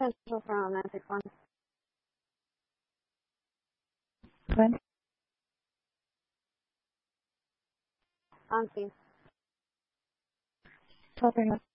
potential for a romantic one. When? Auntie. Tell her no.